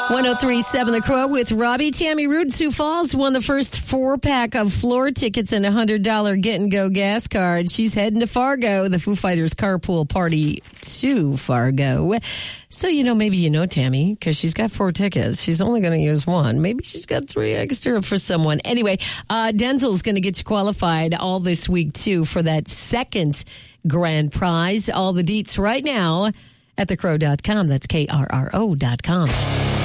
1037 The Crow with Robbie. Tammy Rude, Sioux Falls won the first 4-pack of floor tickets and a $100 get-and-go gas card. She's heading to Fargo, the Foo Fighters carpool party to Fargo. So, maybe Tammy, because she's got 4 tickets. She's only going to use 1. Maybe she's got 3 extra for someone. Anyway, Denzel's going to get you qualified all this week, too, for that second grand prize. All the deets right now at thecrow.com. That's KRRO.com.